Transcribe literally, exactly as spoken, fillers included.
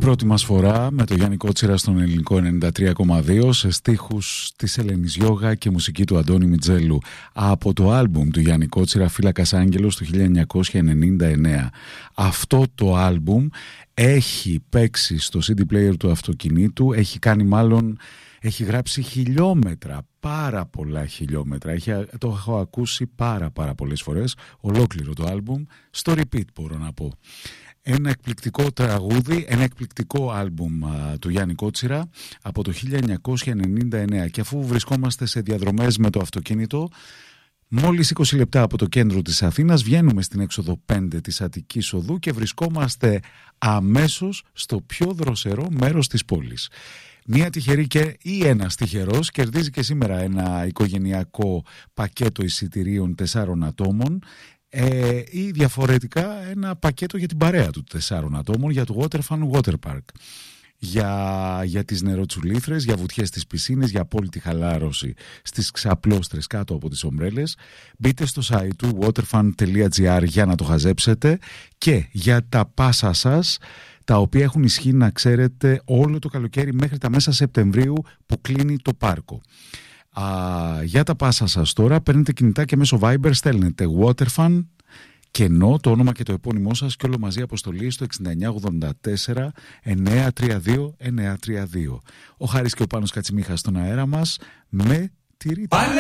πρώτη μας φορά με το Γιάννη Κότσιρα στον ελληνικό ενενήντα τρία κόμμα δύο σε στίχους της Ελένης Γιώγα και μουσική του Αντώνη Μιτζέλου από το άλμπουμ του Γιάννη Κότσιρα «Φύλακας Άγγελος» του χίλια εννιακόσια ενενήντα εννέα. Αυτό το άλμπουμ έχει παίξει στο σι ντι player του αυτοκινήτου, έχει κάνει μάλλον, έχει γράψει χιλιόμετρα, πάρα πολλά χιλιόμετρα. Έχει, το έχω ακούσει πάρα πάρα πολλές φορές, ολόκληρο το άλμπουμ, στο repeat μπορώ να πω. Ένα εκπληκτικό τραγούδι, ένα εκπληκτικό άλμπουμ α, του Γιάννη Κότσιρα από το χίλια εννιακόσια ενενήντα εννέα. Και αφού βρισκόμαστε σε διαδρομές με το αυτοκίνητο, μόλις είκοσι λεπτά από το κέντρο της Αθήνας βγαίνουμε στην έξοδο πέντε της Αττικής Οδού και βρισκόμαστε αμέσως στο πιο δροσερό μέρος της πόλης. Μία τυχερή και ή ένας τυχερός κερδίζει και σήμερα ένα οικογενειακό πακέτο εισιτηρίων τεσσάρων ατόμων ε, ή διαφορετικά ένα πακέτο για την παρέα του τεσσάρων ατόμων για το Waterfun Water Park. Για, για τις νεροτσουλήθρες, για βουτιές στις πισίνες, για απόλυτη χαλάρωση στις ξαπλώστρες κάτω από τις ομπρέλες. Μπείτε στο site του waterfun τελεία gr για να το χαζέψετε, και για τα πάσα σας, τα οποία έχουν ισχύ να ξέρετε όλο το καλοκαίρι μέχρι τα μέσα Σεπτεμβρίου που κλείνει το πάρκο. Α, για τα πάσα σας τώρα παίρνετε κινητά και μέσω Viber στέλνετε Waterfun κενό, το όνομα και το επώνυμό σας και όλο μαζί αποστολή στο εξήντα εννιά ογδόντα τέσσερα εννιακόσια τριάντα δύο εννιακόσια τριάντα δύο. Ο Χάρης και ο Πάνος Κατσιμίχας στον αέρα μας με τη Ρίτα.